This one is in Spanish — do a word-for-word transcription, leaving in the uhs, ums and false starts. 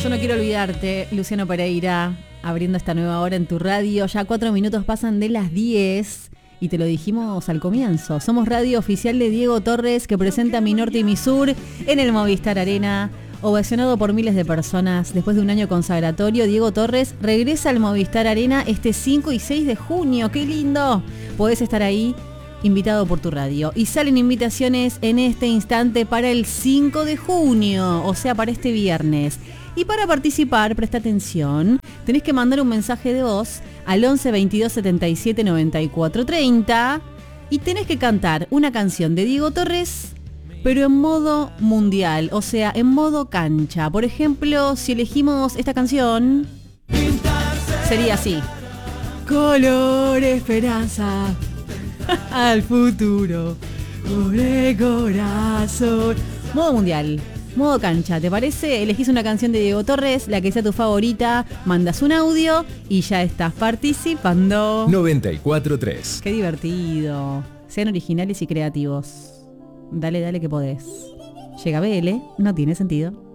Yo no quiero olvidarte, Luciano Pereira, abriendo esta nueva hora en tu radio. Ya cuatro minutos pasan de las diez y te lo dijimos al comienzo. Somos radio oficial de Diego Torres, que presenta Mi Norte y Mi Sur en el Movistar Arena. Ovacionado por miles de personas después de un año consagratorio, Diego Torres regresa al Movistar Arena este cinco y seis de junio. ¡Qué lindo! Podés estar ahí, invitado por tu radio. Y salen invitaciones en este instante para el cinco de junio, o sea, para este viernes. Y para participar, presta atención, tenés que mandar un mensaje de voz al once veintidós setenta y siete noventa y cuatro treinta y tenés que cantar una canción de Diego Torres, pero en modo mundial, o sea, en modo cancha. Por ejemplo, si elegimos esta canción, sería así: color esperanza al futuro, por el corazón. Modo mundial, modo cancha, ¿te parece? Elegís una canción de Diego Torres, la que sea tu favorita, mandas un audio y ya estás participando. noventa y cuatro tres. Qué divertido. Sean originales y creativos. Dale, dale que podés. Llega B L, no tiene sentido.